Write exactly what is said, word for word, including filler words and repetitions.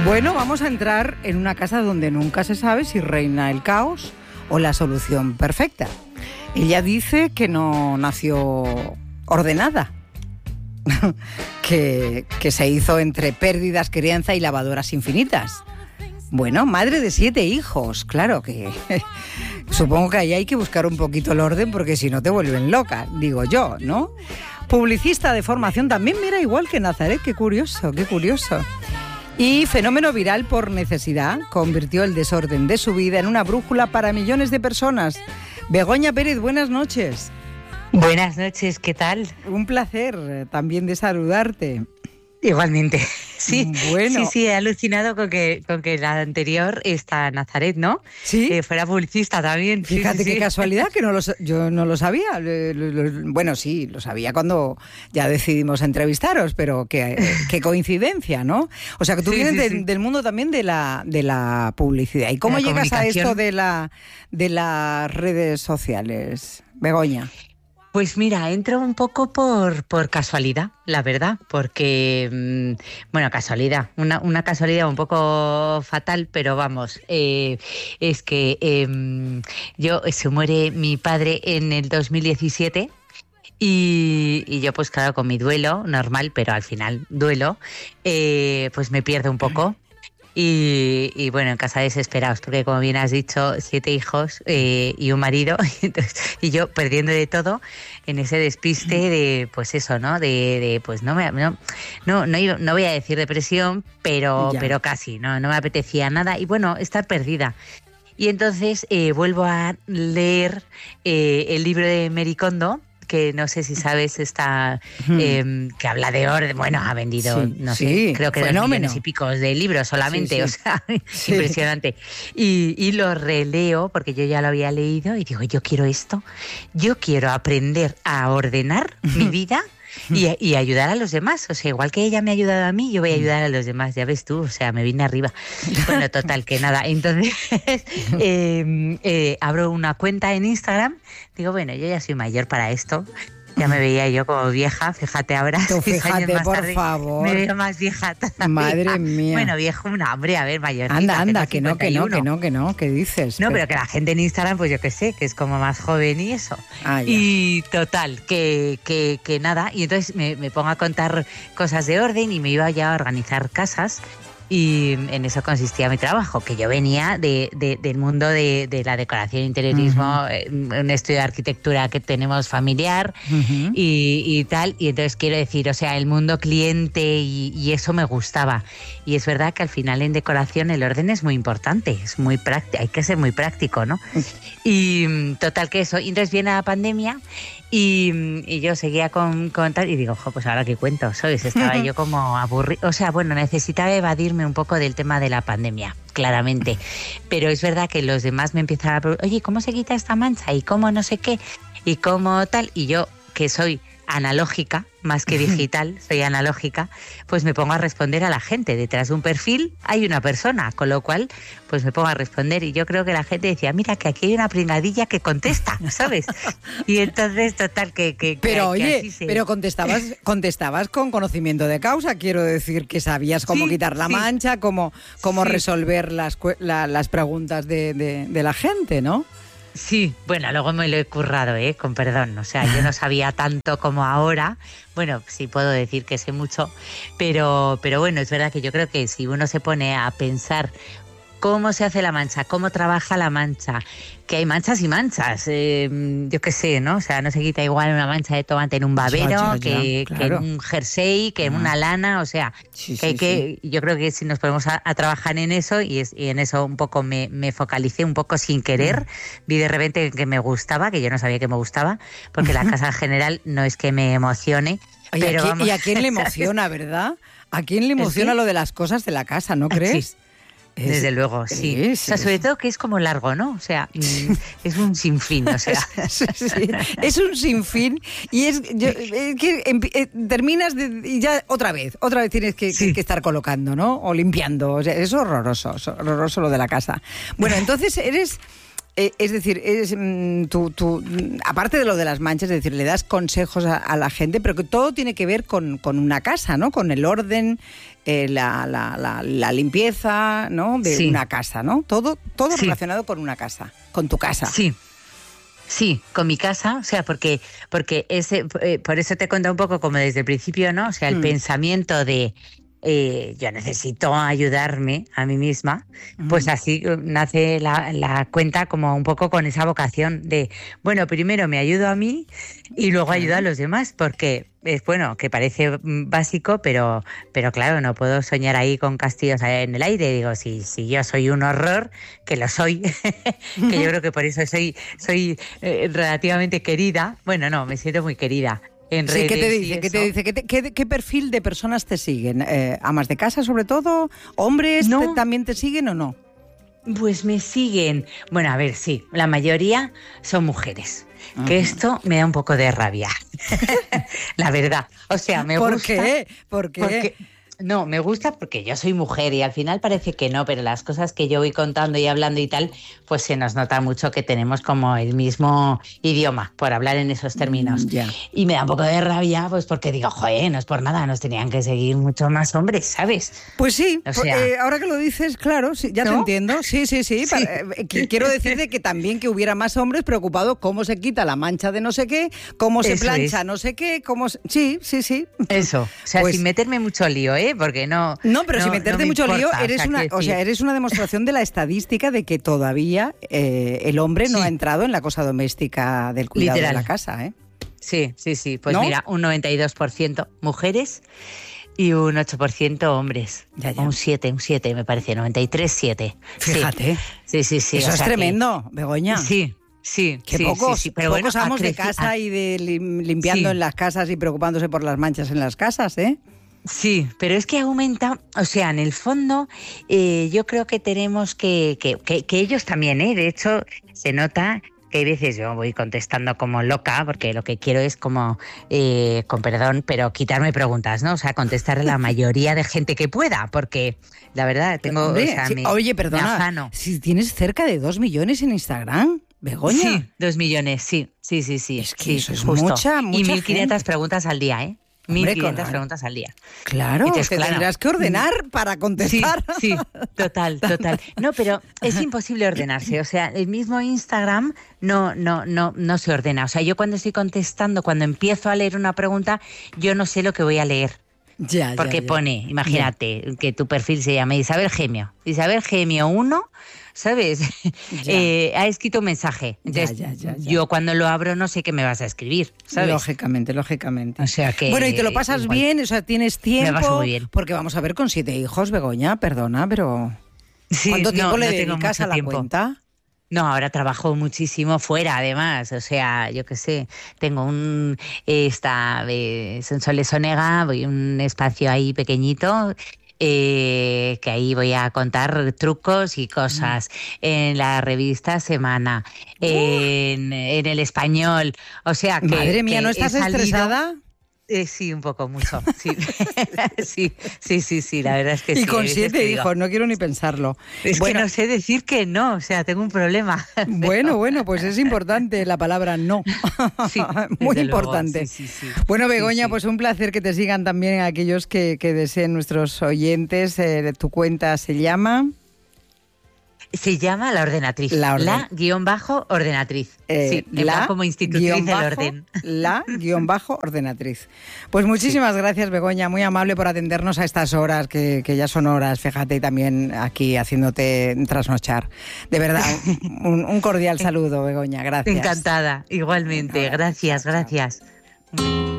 Bueno, vamos a entrar en una casa donde nunca se sabe si reina el caos o la solución perfecta. Ella dice que no nació ordenada, que, que se hizo entre pérdidas, crianza y lavadoras infinitas. Bueno, madre de siete hijos, claro que... Supongo que ahí hay que buscar un poquito el orden porque si no te vuelven loca, digo yo, ¿no? Publicista de formación también, mira, igual que Nazaret, qué curioso, qué curioso. Y fenómeno viral por necesidad, convirtió el desorden de su vida en una brújula para millones de personas. Begoña Pérez, buenas noches. Buenas noches, ¿qué tal? Un placer también de saludarte. Igualmente, sí, bueno. sí, sí, he alucinado con que, con que la anterior, esta Nazaret, ¿no? Sí. Eh, fuera publicista también. Fíjate sí, qué sí. casualidad, que no lo, yo no lo sabía. Bueno, sí, lo sabía cuando ya decidimos entrevistaros, pero qué, qué coincidencia, ¿no? O sea, que tú Sí, vienes sí, de, sí. del mundo también de la, de la publicidad. ¿Y cómo La llegas a esto comunicación. de, la, de las redes sociales, Begoña? Pues mira, entro un poco por, por casualidad, la verdad, porque, mmm, bueno, casualidad, una, una casualidad un poco fatal, pero vamos, eh, es que eh, yo, se muere mi padre en el dos mil diecisiete. Y, y yo pues claro, con mi duelo, normal, pero al final duelo, eh, pues me pierdo un poco. Y, y bueno, en casa desesperados, porque como bien has dicho, siete hijos eh, y un marido, y, entonces, y yo perdiendo de todo en ese despiste de, pues eso, ¿no? De, de pues no me, no, no, no, iba- no voy a decir depresión, pero, Ya. pero casi, ¿no? No me apetecía nada y bueno, estar perdida. Y entonces eh, vuelvo a leer eh, el libro de Marie Kondo, que no sé si sabes, está eh, que habla de orden, bueno, ha vendido, Sí, no sí, sé, creo que dos fenómeno. millones y pico de libros solamente, Sí, o sí. sea, Sí. impresionante. Y, y lo releo porque yo ya lo había leído y digo, yo quiero esto, yo quiero aprender a ordenar mi vida y, y ayudar a los demás, o sea, igual que ella me ha ayudado a mí, yo voy a ayudar a los demás, ya ves tú, o sea, me vine arriba. Bueno, total, que nada, entonces eh, eh, abro una cuenta en Instagram, digo, bueno, yo ya soy mayor para esto, ya me veía yo como vieja, fíjate ahora, Tú seis años fíjate, más por tarde, favor. me veo más vieja todavía. Madre mía. Bueno, viejo, una hombre, a ver, mayor. Anda, anda, que no, que no, que no, que no, ¿qué dices? No, pero que la gente en Instagram, pues yo qué sé, que es como más joven y eso. Ah, ya. Y total, que, que, que nada. Y entonces me, me pongo a contar cosas de orden y me iba ya a organizar casas. Y en eso consistía mi trabajo, que yo venía de, de, del mundo de, de la decoración, interiorismo, Ujú. eh, un estudio de arquitectura que tenemos familiar Ujú. y, y tal. Y entonces quiero decir, o sea, el mundo cliente y, y eso me gustaba. Y es verdad que al final en decoración el orden es muy importante, es muy práctico, hay que ser muy práctico, ¿no? Y mm, total que eso. Y entonces viene la pandemia y, mm, y yo seguía con, con tal y digo, jo, pues ahora qué cuento, ¿sabes? Estaba yo como aburrida, o sea, bueno, necesitaba evadirme un poco del tema de la pandemia, claramente. Pero es verdad que los demás me empiezan a preguntar, oye, ¿cómo se quita esta mancha? ¿Y cómo no sé qué? ¿Y cómo tal? Y yo, que soy analógica, más que digital, soy analógica, pues me pongo a responder a la gente. Detrás de un perfil hay una persona, con lo cual pues me pongo a responder y yo creo que la gente decía, mira que aquí hay una pringadilla que contesta, ¿sabes? Y entonces, total, que... que Pero que, que oye, así se... pero contestabas, contestabas con conocimiento de causa, quiero decir que sabías cómo Sí, quitar la sí. mancha, cómo, cómo Sí. resolver las, cue- la- las preguntas de, de- de la gente, ¿no? Sí, bueno, luego me lo he currado, ¿eh? Con perdón, o sea, yo no sabía tanto como ahora, bueno, sí puedo decir que sé mucho, pero, pero bueno, es verdad que yo creo que si uno se pone a pensar cómo se hace la mancha, cómo trabaja la mancha, que hay manchas y manchas, eh, yo qué sé, ¿no? O sea, no se quita igual una mancha de tomate en un babero Ya, ya, ya, que, claro. que en un jersey, que en Ah. una lana, o sea, Sí, que hay sí, que, yo creo que si nos ponemos a, a trabajar en eso, y, es, y en eso un poco me, me focalicé un poco sin querer, vi de repente que me gustaba, que yo no sabía que me gustaba, porque la casa en general no es que me emocione, Oye, pero ¿a quién- vamos, ¿y a quién le ¿sabes? emociona, verdad? ¿A quién le ¿El emociona qué? lo de las cosas de la casa, no Ah, crees? sí. Es- Desde luego, sí. sí, O sea, sí, sobre sí. todo que es como largo, ¿no? O sea, mm, es un sinfín, o sea. Sí, sí. Es un sinfín y es, yo- es que empi- eh, terminas de, y ya otra vez, otra vez tienes que, Sí. que- que estar colocando, ¿no? O limpiando. O sea, es horroroso, es horroroso lo de la casa. Bueno, entonces eres Eh, es decir, es, mm, tú, tú, aparte de lo de las manchas, es decir, le das consejos a, a la gente, pero que todo tiene que ver con, con una casa, ¿no? Con el orden, eh, la, la, la, la limpieza, ¿no? De sí. una casa, ¿no? Todo, todo sí. relacionado con una casa, con tu casa. Sí. Sí, con mi casa, o sea, porque porque ese eh, por eso te he contado un poco como desde el principio, ¿no? O sea, el mm. pensamiento de eh, yo necesito ayudarme a mí misma, mm. pues así nace la, la cuenta como un poco con esa vocación de, bueno, primero me ayudo a mí y luego ayudo a los demás, porque es bueno, que parece básico, pero pero claro, no puedo soñar ahí con castillos en el aire. Digo, si, si yo soy un horror, que lo soy, que yo creo que por eso soy, soy eh, relativamente querida. Bueno, no, me siento muy querida. En sí, ¿qué te dice? ¿Qué te dice? ¿Qué, te, qué, ¿Qué perfil de personas te siguen? Eh, ¿Amas de casa sobre todo? ¿Hombres no. te, también te siguen o no? Pues me siguen, bueno, a ver, sí, la mayoría son mujeres. Que esto me da un poco de rabia, la verdad. O sea, me ¿Por gusta... ¿Por qué? ¿Por qué? Porque, no, me gusta porque yo soy mujer y al final parece que no, pero las cosas que yo voy contando y hablando y tal, pues se nos nota mucho que tenemos como el mismo idioma, por hablar en esos términos. Mm, yeah. Y me da un poco de rabia, pues porque digo, joder, no es por nada, nos tenían que seguir mucho más hombres, ¿sabes? Pues sí, o sea, eh, ahora que lo dices, claro, sí, ya ¿no? te entiendo. Sí, sí, sí. sí. Para, eh, quiero decirte que también que hubiera más hombres preocupados cómo se quita la mancha de no sé qué, cómo se Eso plancha es. no sé qué, cómo se... Sí, sí, sí. Eso, o sea, pues, sin meterme mucho lío, ¿eh? Porque no... No, pero no, si meterte no mucho importa, lío, eres, o sea, una, o sea, eres una demostración de la estadística de que todavía eh, el hombre no sí. ha entrado en la cosa doméstica del cuidado Literal. de la casa, ¿eh? Sí, sí, sí. Pues ¿no? mira, un noventa y dos por ciento mujeres y un ocho por ciento hombres. Ya, ya. Un siete, un siete me parece, noventa y tres, siete. Fíjate. Sí, sí, sí. Eso o es sea tremendo, que, Begoña. Sí. Sí, que sí, pocos, sí, sí, pero pocos bueno, amos de casa y de limpiando sí. en las casas y preocupándose por las manchas en las casas, ¿eh? Sí, pero es que aumenta, o sea, en el fondo eh, yo creo que tenemos que, que, que, que ellos también, ¿eh? De hecho, se nota que hay veces yo voy contestando como loca, porque lo que quiero es como, eh, con perdón, pero quitarme preguntas, ¿no? O sea, contestar a la mayoría de gente que pueda, porque la verdad tengo... Hombre, o sea, sí, me, oye, perdona, si tienes cerca de dos millones en Instagram... Begoña. Sí, dos millones, sí, sí, sí, sí. Es que sí, eso es justo. mucha, mucha Y mil quinientas gente. preguntas al día, ¿eh? mil quinientas preguntas al día. Claro, Entonces, te claro, tendrás que ordenar para contestar. Sí, sí, total, total. No, pero es imposible ordenarse. O sea, el mismo Instagram no, no, no, no se ordena. O sea, yo cuando estoy contestando, cuando empiezo a leer una pregunta, yo no sé lo que voy a leer. Ya, Porque ya, ya. pone, imagínate, ya. que tu perfil se llama Isabel Gemio. Isabel Gemio uno, ¿sabes? eh, ha escrito un mensaje. Entonces, ya, ya, ya, ya. yo cuando lo abro no sé qué me vas a escribir, ¿sabes? Lógicamente, lógicamente. O sea que... Bueno, y te lo pasas igual. bien, o sea, tienes tiempo. Me paso muy bien. Porque vamos a ver, con siete hijos, Begoña, perdona, pero... Sí, ¿cuánto tiempo no, le no dedicas a la tiempo. cuenta? No, ahora trabajo muchísimo fuera, además. O sea, yo qué sé, tengo un... Esta... Eh, Sonsoles Onega, voy a un espacio ahí pequeñito... Eh, que ahí voy a contar trucos y cosas en la revista Semana, en, en El Español, o sea que... Madre mía, que ¿no estás salido, estresada? Eh, sí, un poco, mucho, sí. sí, sí, sí, sí, la verdad es que y sí. Y con siete hijos, no quiero ni pensarlo. Es bueno, que no sé decir que no, o sea, tengo un problema. Bueno, pero... bueno, pues es importante la palabra no. Sí, muy importante. Sí, sí, sí. Bueno, Begoña, sí, sí. pues un placer que te sigan también aquellos que, que deseen nuestros oyentes. Eh, tu cuenta se llama... Se llama La Ordenatriz. La, orden. la guión bajo ordenatriz. Eh, sí, la como institutriz del bajo, orden. La guión bajo ordenatriz. Pues muchísimas sí. gracias, Begoña, muy amable por atendernos a estas horas, que, que ya son horas, fíjate, y también aquí haciéndote trasnochar. De verdad, un, un cordial saludo, Begoña, gracias. Encantada, igualmente. Gracias, gracias. gracias.